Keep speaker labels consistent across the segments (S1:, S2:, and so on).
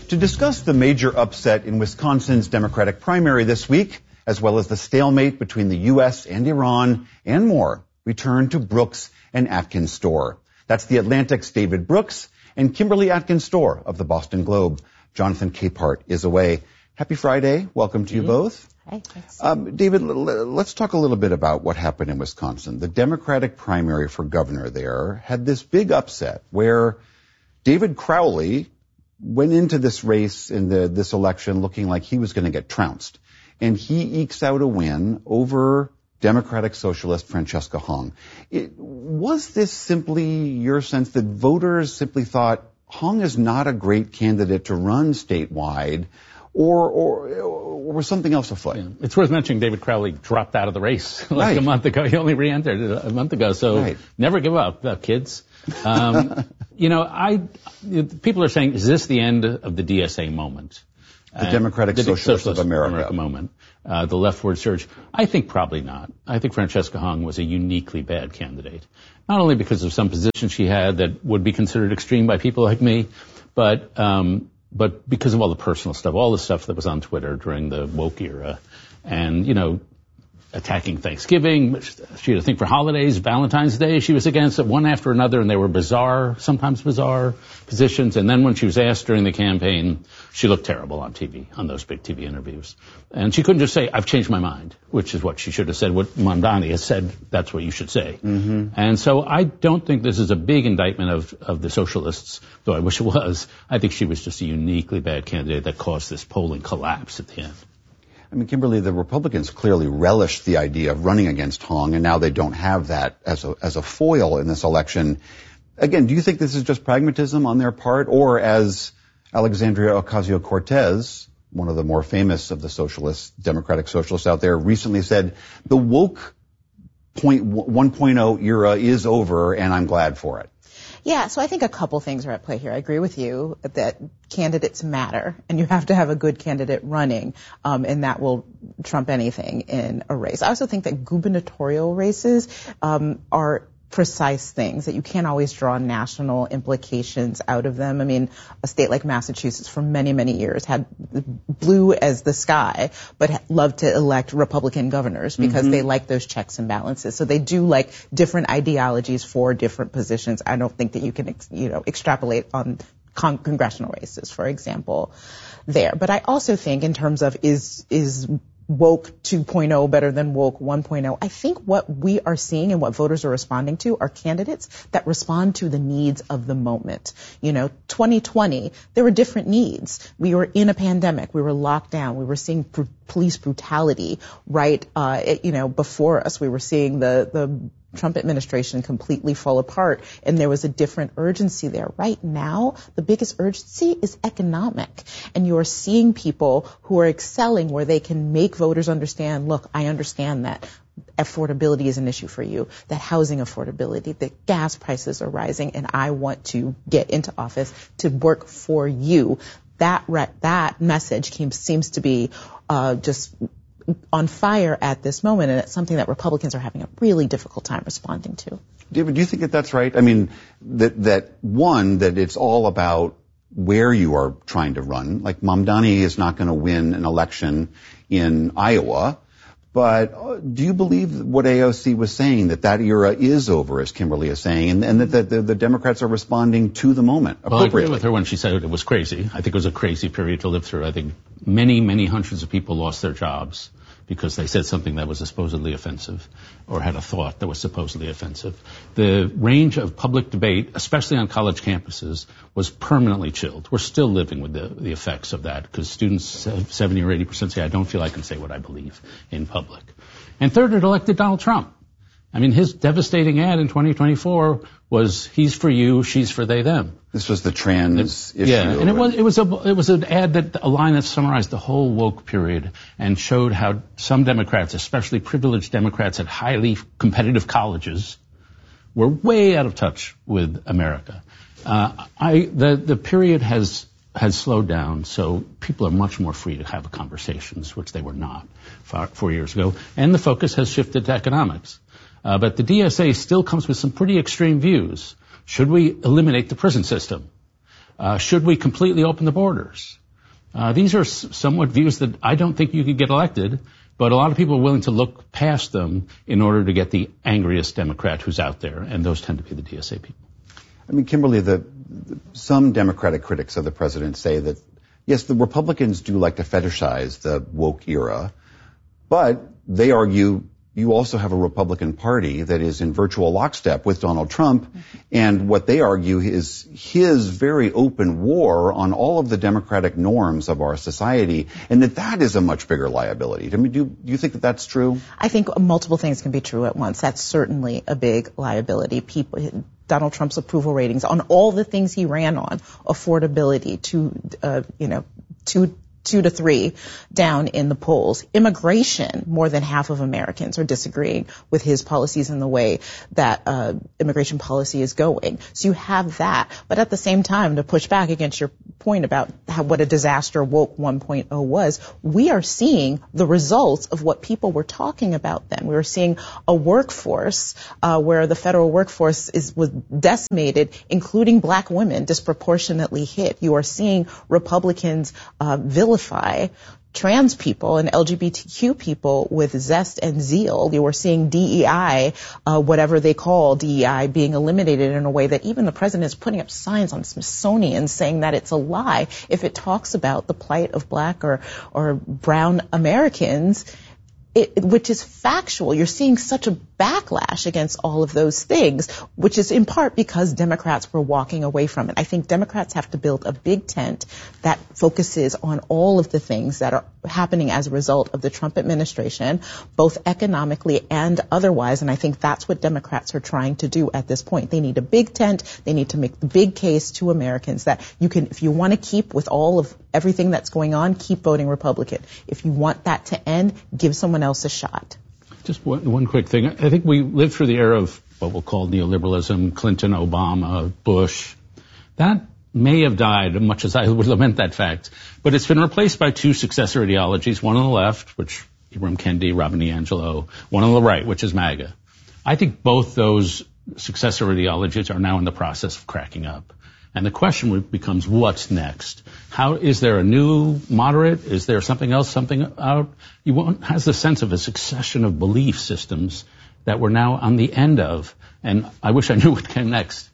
S1: To discuss the major upset in Wisconsin's Democratic primary this week, as well as the stalemate between the U.S. and Iran, and more, we turn to Brooks and Atkins Storr. That's the Atlantic's David Brooks and Kimberly Atkins Storr of the Boston Globe. Jonathan Capehart is away. Happy Friday. Welcome to you both.
S2: Hi, thanks.
S1: David, let's talk a little bit about what happened in Wisconsin. The Democratic primary for governor there had this big upset where David Crowley went into this race in this election looking like he was going to get trounced. And he ekes out a win over Democratic Socialist Francesca Hong. Was this simply your sense that voters simply thought Hong is not a great candidate to run statewide, or was something else afoot?
S3: Yeah. It's worth mentioning David Crowley dropped out of the race a month ago. He only re-entered a month ago, so never give up, kids. People are saying, is this the end of the DSA moment?
S1: The Democratic Socialists of America
S3: moment. The leftward surge. I think probably not. I think Francesca Hong was a uniquely bad candidate. Not only because of some positions she had that would be considered extreme by people like me, but because of all the personal stuff, all the stuff that was on Twitter during the woke era. And, attacking Thanksgiving. She had a thing for holidays, Valentine's Day. She was against it one after another, and they were sometimes bizarre positions. And then when she was asked during the campaign, she looked terrible on TV, on those big TV interviews. And she couldn't just say, I've changed my mind, which is what she should have said. What Mamdani has said, that's what you should say. Mm-hmm. And so I don't think this is a big indictment of the socialists, though I wish it was. I think she was just a uniquely bad candidate that caused this polling collapse at the end.
S1: I mean, Kimberly, the Republicans clearly relished the idea of running against Hong, and now they don't have that as a foil in this election. Again, do you think this is just pragmatism on their part, or as Alexandria Ocasio-Cortez, one of the more famous of the Democratic socialists out there, recently said, the woke 1.0 era is over, and I'm glad for it?
S2: Yeah, so I think a couple things are at play here. I agree with you that candidates matter, and you have to have a good candidate running, and that will trump anything in a race. I also think that gubernatorial races are precise things, that you can't always draw national implications out of them. I mean, a state like Massachusetts for many, many years had blue as the sky, but loved to elect Republican governors because they like those checks and balances. So they do like different ideologies for different positions. I don't think that you can, extrapolate on congressional races, for example, there. But I also think in terms of is woke 2.0 better than woke 1.0. I think what we are seeing and what voters are responding to are candidates that respond to the needs of the moment. 2020, there were different needs. We were in a pandemic. We were locked down. We were seeing police brutality right, before us. We were seeing the Trump administration completely fall apart, and there was a different urgency there. Right now, the biggest urgency is economic, and you are seeing people who are excelling where they can make voters understand, look, I understand that affordability is an issue for you, that housing affordability, that gas prices are rising, and I want to get into office to work for you. That message seems to be just on fire at this moment, and it's something that Republicans are having a really difficult time responding to.
S1: David, do you think that that's right? I mean, that it's all about where you are trying to run. Like, Mamdani is not going to win an election in Iowa, but do you believe what AOC was saying, that era is over, as Kimberly is saying, and that the Democrats are responding to the moment appropriately?
S3: Well, I agree with her when she said it was crazy. I think it was a crazy period to live through. I think many, many hundreds of people lost their jobs because they said something that was supposedly offensive or had a thought that was supposedly offensive. The range of public debate, especially on college campuses, was permanently chilled. We're still living with the effects of that because students, 70 or 80% say, I don't feel I can say what I believe in public. And third, it elected Donald Trump. I mean, his devastating ad in 2024 was, he's for you, she's for they, them.
S1: This was the trans issue.
S3: Yeah, and it was an ad a line that summarized the whole woke period and showed how some Democrats, especially privileged Democrats at highly competitive colleges, were way out of touch with America. The period has slowed down, so people are much more free to have conversations, which they were not 4 years ago, and the focus has shifted to economics. But the DSA still comes with some pretty extreme views. Should we eliminate the prison system? Should we completely open the borders? These are somewhat views that I don't think you could get elected, but a lot of people are willing to look past them in order to get the angriest Democrat who's out there, and those tend to be the DSA people.
S1: I mean, Kimberly, some Democratic critics of the president say that, yes, the Republicans do like to fetishize the woke era, but they argue you also have a Republican Party that is in virtual lockstep with Donald Trump, and what they argue is his very open war on all of the democratic norms of our society, and that is a much bigger liability. I mean, do you think that that's true?
S2: I think multiple things can be true at once. That's certainly a big liability. Donald Trump's approval ratings on all the things he ran on, affordability, 2 to 3 down in the polls. Immigration, more than half of Americans are disagreeing with his policies and the way that immigration policy is going. So you have that. But at the same time, to push back against your point about what a disaster woke 1.0 was, we are seeing the results of what people were talking about then. We were seeing a workforce where the federal workforce was decimated, including black women, disproportionately hit. You are seeing Republicans vilify trans people and LGBTQ people with zest and zeal. You were seeing DEI, whatever they call DEI, being eliminated in a way that even the president is putting up signs on Smithsonian saying that it's a lie if it talks about the plight of black or brown Americans, which is factual. You're seeing such a backlash against all of those things, which is in part because Democrats were walking away from it. I think Democrats have to build a big tent that focuses on all of the things that are happening as a result of the Trump administration, both economically and otherwise, and I think that's what Democrats are trying to do at this point. They need a big tent. They need to make the big case to Americans that you can, if you want to keep with all of everything that's going on, keep voting Republican. If you want that to end, give someone else a shot.
S3: Just one quick thing. I think we lived through the era of what we'll call neoliberalism, Clinton, Obama, Bush. That may have died, much as I would lament that fact. But it's been replaced by 2 successor ideologies, one on the left, which Ibram Kendi, Robin DiAngelo, one on the right, which is MAGA. I think both those successor ideologies are now in the process of cracking up. And the question becomes, what's next? How is there a new moderate? Is there something else, something out? One has the sense of a succession of belief systems that we're now on the end of. And I wish I knew what came next.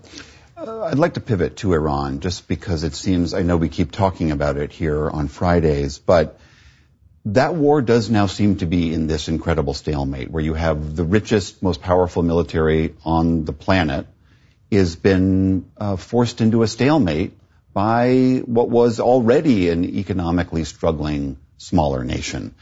S1: I'd like to pivot to Iran, just because it seems, I know we keep talking about it here on Fridays, but that war does now seem to be in this incredible stalemate where you have the richest, most powerful military on the planet has been forced into a stalemate by what was already an economically struggling smaller nation.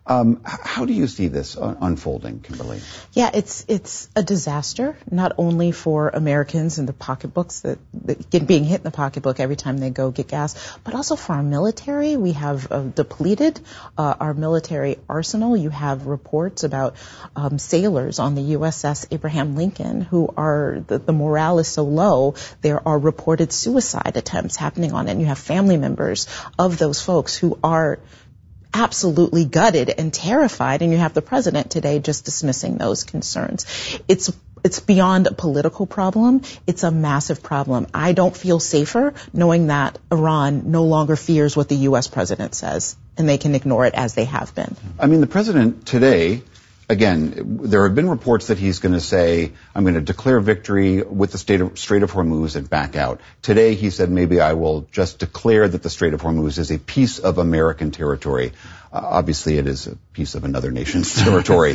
S1: How do you see this unfolding, Kimberly?
S2: Yeah, it's a disaster, not only for Americans and the pocketbooks that being hit in the pocketbook every time they go get gas, but also for our military. We have depleted our military arsenal. You have reports about sailors on the USS Abraham Lincoln who are, the morale is so low, there are reported suicide attempts happening on it. And you have family members of those folks who are absolutely gutted and terrified, and you have the president today just dismissing those concerns. It's beyond a political problem. It's a massive problem. I don't feel safer knowing that Iran no longer fears what the U.S. president says, and they can ignore it as they have been.
S1: I mean, the president today, again, there have been reports that he's going to say, I'm going to declare victory with the Strait of Hormuz and back out. Today he said, maybe I will just declare that the Strait of Hormuz is a piece of American territory. Obviously it is a piece of another nation's territory.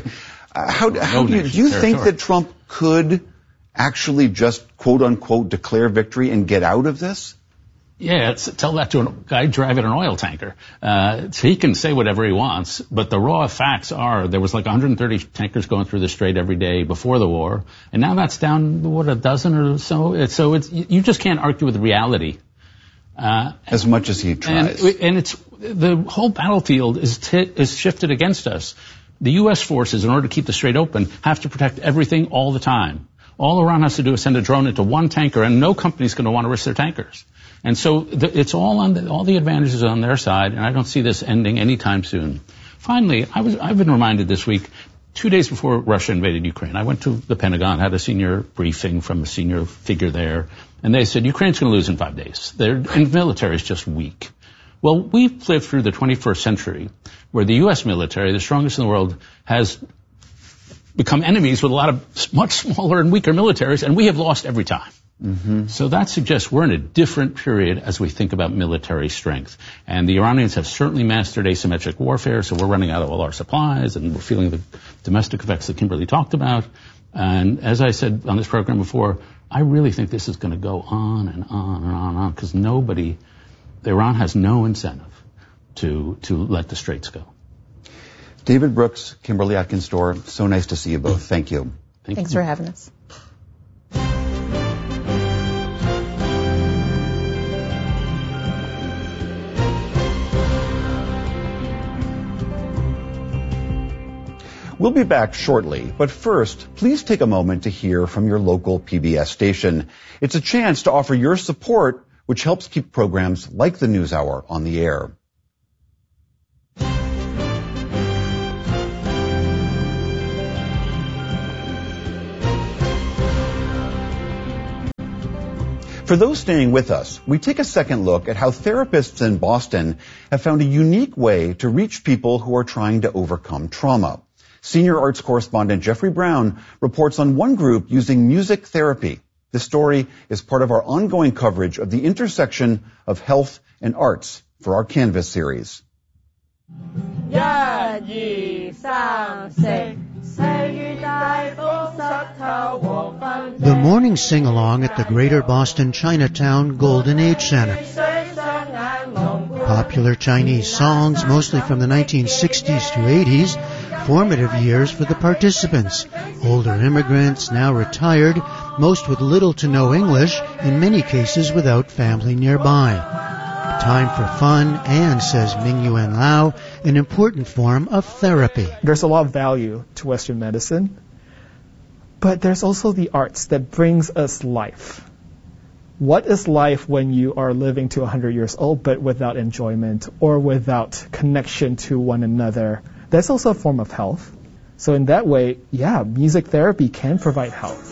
S1: Do you think that Trump could actually just, quote unquote, declare victory and get out of this?
S3: Yeah, tell that to a guy driving an oil tanker. So he can say whatever he wants, but the raw facts are there was like 130 tankers going through the strait every day before the war, and now that's down, a dozen or so. You just can't argue with reality.
S1: As much as he tries.
S3: And the whole battlefield is shifted against us. The U.S. forces, in order to keep the strait open, have to protect everything all the time. All Iran has to do is send a drone into one tanker, and no company's going to want to risk their tankers. And so it's all all the advantages on their side, and I don't see this ending anytime soon. Finally, I've been reminded this week, 2 days before Russia invaded Ukraine, I went to the Pentagon, had a senior briefing from a senior figure there, And they said, Ukraine's going to lose in 5 days. And the military is just weak. Well, we've lived through the 21st century where the U.S. military, the strongest in the world, has become enemies with a lot of much smaller and weaker militaries, and we have lost every time. Mm-hmm. So that suggests we're in a different period as we think about military strength. And the Iranians have certainly mastered asymmetric warfare, so we're running out of all our supplies, and we're feeling the domestic effects that Kimberly talked about. And as I said on this program before, I really think this is going to go on and on and on and on, because Iran has no incentive to let the Straits go.
S1: David Brooks, Kimberly Atkins-Storr, so nice to see you both. Thank you.
S2: Thanks for having us.
S1: We'll be back shortly, but first, please take a moment to hear from your local PBS station. It's a chance to offer your support, which helps keep programs like the NewsHour on the air. For those staying with us, we take a second look at how therapists in Boston have found a unique way to reach people who are trying to overcome trauma. Senior arts correspondent Jeffrey Brown reports on one group using music therapy. This story is part of our ongoing coverage of the intersection of health and arts for our Canvas series.
S4: The morning sing-along at the Greater Boston Chinatown Golden Age Center. Popular Chinese songs, mostly from the 1960s to 80s, formative years for the participants. Older immigrants, now retired, most with little to no English, in many cases without family nearby. A time for fun and, says Mingyuan Lau, an important form of therapy.
S5: There's a lot of value to Western medicine, but there's also the arts that brings us life. What is life when you are living to 100 years old but without enjoyment or without connection to one another? That's also a form of health. So in that way, yeah, music therapy can provide health.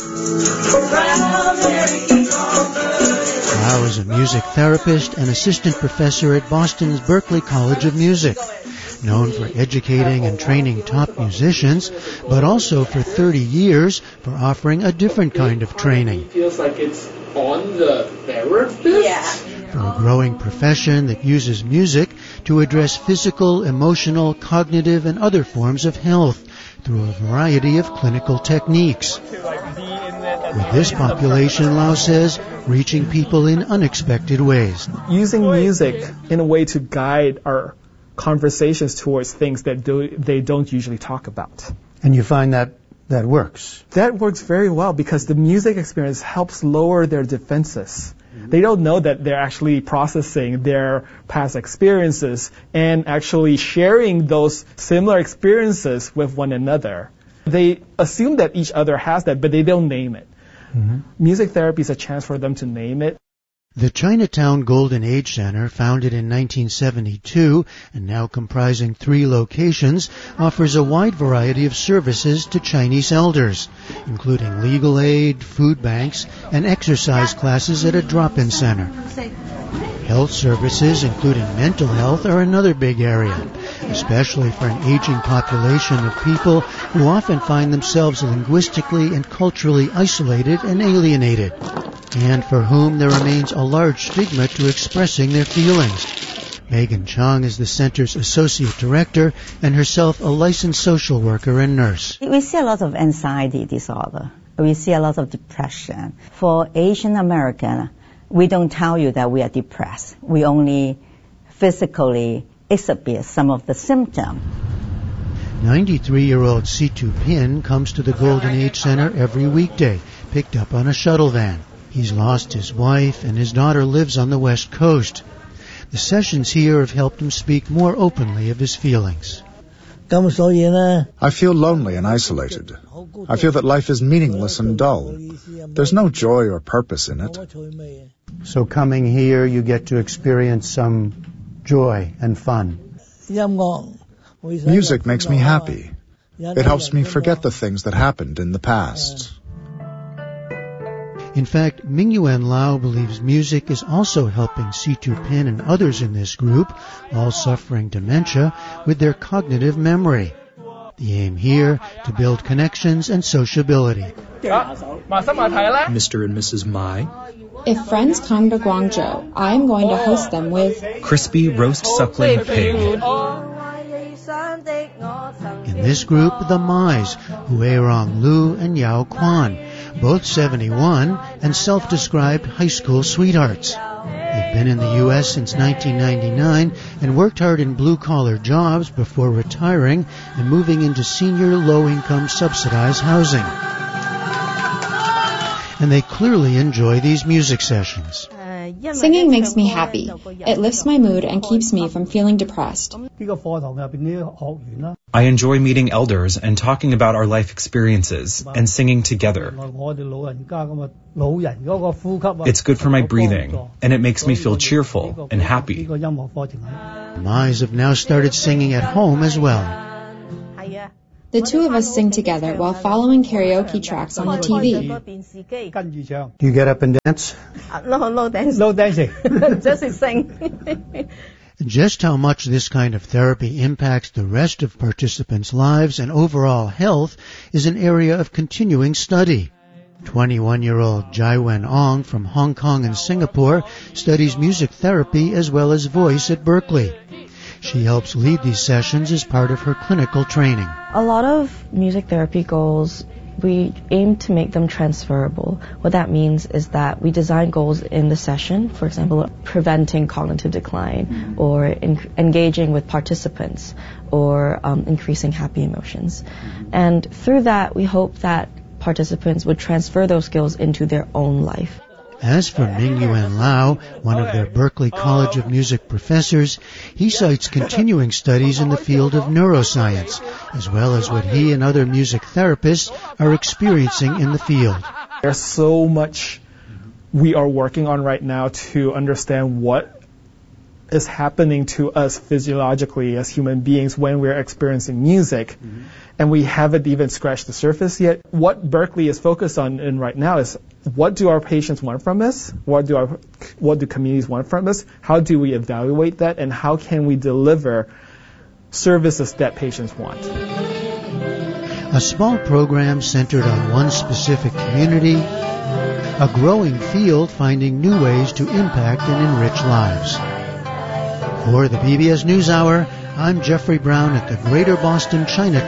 S4: Lau is a music therapist and assistant professor at Boston's Berklee College of Music, known for educating and training top musicians, but also for 30 years for offering a different kind of training.
S6: It feels like it's on the therapist?
S4: Yeah. For a growing profession that uses music to address physical, emotional, cognitive, and other forms of health through a variety of clinical techniques. With this population, Lau says, reaching people in unexpected ways.
S5: Using music in a way to guide our conversations towards things that they don't usually talk about.
S4: And you find that works?
S5: That works very well because the music experience helps lower their defenses. They don't know that they're actually processing their past experiences and actually sharing those similar experiences with one another. They assume that each other has that, but they don't name it. Mm-hmm. Music therapy is a chance for them to name it.
S4: The Chinatown Golden Age Center, founded in 1972 and now comprising 3 locations, offers a wide variety of services to Chinese elders, including legal aid, food banks, and exercise classes at a drop-in center. Health services, including mental health, are another big area, especially for an aging population of people who often find themselves linguistically and culturally isolated and alienated, and for whom there remains a large stigma to expressing their feelings. Megan Chong is the center's associate director and herself a licensed social worker and nurse.
S7: We see a lot of anxiety disorder. We see a lot of depression. For Asian American, we don't tell you that we are depressed. We only physically exhibit some of the symptoms.
S4: 93-year-old Situ Pin comes to the Golden Age Center every weekday, picked up on a shuttle van. He's lost his wife, and his daughter lives on the West Coast. The sessions here have helped him speak more openly of his feelings.
S8: I feel lonely and isolated. I feel that life is meaningless and dull. There's no joy or purpose in it.
S4: So coming here, you get to experience some joy and fun.
S8: Music makes me happy. It helps me forget the things that happened in the past.
S4: In fact, Mingyuan Lau believes music is also helping Situ Pin and others in this group, all suffering dementia, with their cognitive memory. The aim here, to build connections and sociability.
S9: Mr. and Mrs. Mai.
S10: If friends come to Guangzhou, I am going to host them with
S9: crispy roast suckling pig.
S4: In this group, the Mais, Huirong Lu and Yao Quan, both 71 and self-described high school sweethearts. They've been in the U.S. since 1999 and worked hard in blue-collar jobs before retiring and moving into senior low-income subsidized housing. And they clearly enjoy these music sessions.
S10: Singing makes me happy. It lifts my mood and keeps me from feeling depressed.
S9: I enjoy meeting elders and talking about our life experiences and singing together. It's good for my breathing, and it makes me feel cheerful and happy.
S4: Mais have now started singing at home as well.
S10: The two of us sing together while following karaoke tracks on the TV.
S4: Do you get up and dance?
S7: No dancing.
S4: No dancing.
S7: Just sing.
S4: Just how much this kind of therapy impacts the rest of participants' lives and overall health is an area of continuing study. 21-year-old Jai Wen Ong from Hong Kong and Singapore studies music therapy as well as voice at Berkeley. She helps lead these sessions as part of her clinical training.
S11: A lot of music therapy goals, we aim to make them transferable. What that means is that we design goals in the session, for example, preventing cognitive decline or engaging with participants or increasing happy emotions. And through that, we hope that participants would transfer those skills into their own life.
S4: As for Mingyuan Lau, one of their Berkeley College of Music professors, he cites continuing studies in the field of neuroscience, as well as what he and other music therapists are experiencing in the field.
S5: There's so much we are working on right now to understand what is happening to us physiologically as human beings when we're experiencing music. And we haven't even scratched the surface yet. What Berkeley is focused on in right now is what do our patients want from us? What do communities want from us? How do we evaluate that? And how can we deliver services that patients want?
S4: A small program centered on one specific community, a growing field finding new ways to impact and enrich lives. For the PBS NewsHour, I'm Jeffrey Brown at the Greater Boston China